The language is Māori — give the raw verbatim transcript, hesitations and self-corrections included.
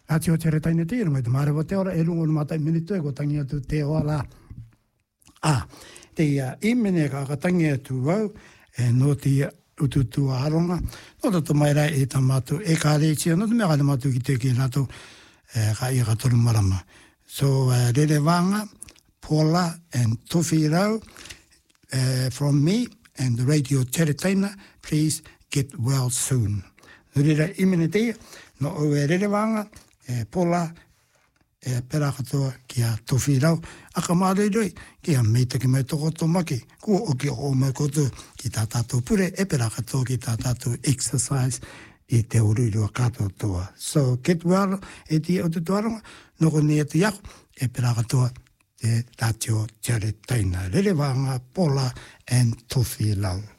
Ati o tere taine te, mai te marewa te ora, e rungo na matai minitu e ko tangi atu te oa la. Ah, te ia, i mene ka ka tangi atu wau, e no te ututu a aronga, no tato mai rai e tamatu, e ka reitia, no te mea ka tamatu ki te ki nato, e ka ia ka toru marama. So, uh, rere wanga, Paula and Tofi Rau, uh, from me and the Radio Tere Taina, please get well soon. Rere imene te, no o e rere wanga, e Paula, e pera katoa ki a Tofi Rau, a ka māreiroi, ki a meita ki mai toko tō maki, kua o ki o mai koto ki tā tātou pure, e pera katoa ki tā tātou exercise i te ururua katoa toa. So, get well, e ti o te tuaronga, no ko ne te iako, e pera katoa te tātio Tere Taina. Rere wanga, Paula and Tofi Rau.